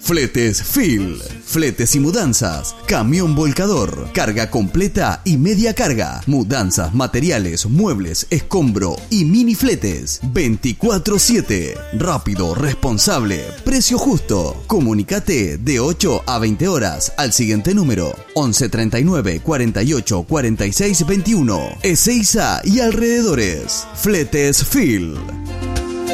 Fletes Phil. Fletes y mudanzas. Camión volcador. Carga completa y media carga. Mudanzas, materiales, muebles, escombro y mini fletes. 24/7. Rápido, responsable, precio justo. Comunícate de 8 a 20 horas al siguiente número: 11 39 48 46 21. Ezeiza y alrededores. Fletes Phil.